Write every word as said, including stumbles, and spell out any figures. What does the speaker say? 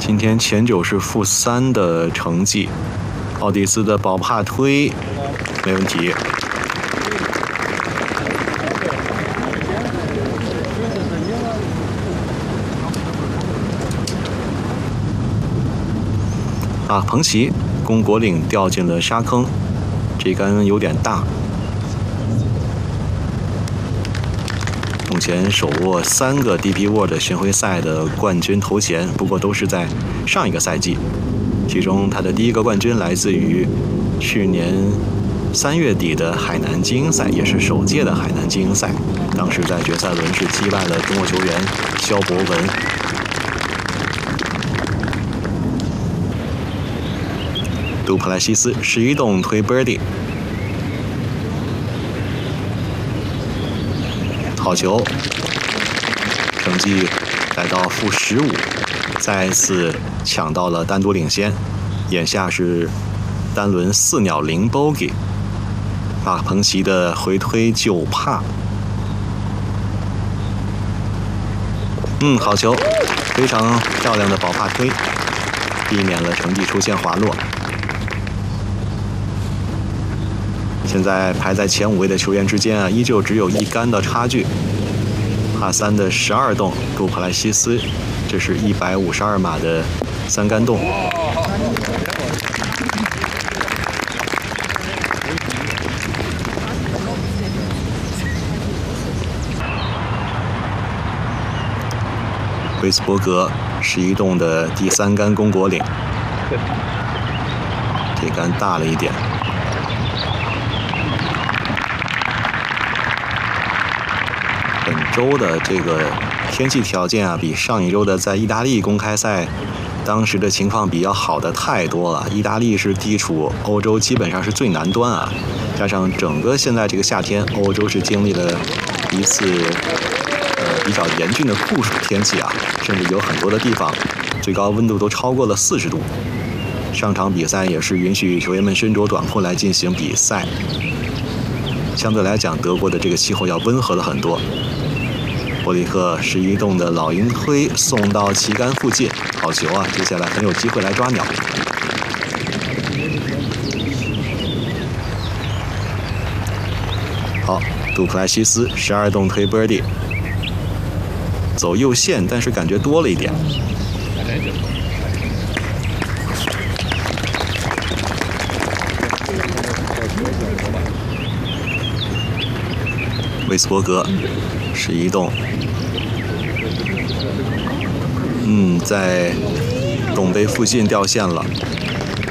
今天前九是负三的成绩，奥迪斯的宝帕推没问题。啊，彭奇龚国岭掉进了沙坑，这杆有点大。目前手握三个 D P World 巡回赛的冠军头衔，不过都是在上一个赛季。其中他的第一个冠军来自于去年三月底的海南精英赛，也是首届的海南精英赛。当时在决赛轮是击败了中国球员肖博文。杜普莱西斯十一洞推 birdie， 好球，成绩来到负十五，再次抢到了单独领先。眼下是单轮四鸟零 bogey， 马彭奇的回推九帕，嗯，好球，非常漂亮的宝帕推，避免了成绩出现滑落。现在排在前五位的球员之间啊，依旧只有一杆的差距。帕三的十二洞，杜普莱西斯，这是一百五十二码的三杆洞。威斯伯格十一洞的第三杆龚国岭，这杆大了一点。本周的这个天气条件啊，比上一周的在意大利公开赛当时的情况比要好的太多了。意大利是地处欧洲基本上是最南端啊，加上整个现在这个夏天，欧洲是经历了一次呃比较严峻的酷暑天气啊，甚至有很多的地方最高温度都超过了四十度。上场比赛也是允许球员们身着短裤来进行比赛，相对来讲，德国的这个气候要温和了很多。伯里克十一洞的老鹰推送到旗杆附近，好球啊！接下来很有机会来抓鸟。好，杜普莱西斯十二洞推 birdie， 走右线，但是感觉多了一点。威斯伯格十一洞，嗯，在洞杯附近掉线了。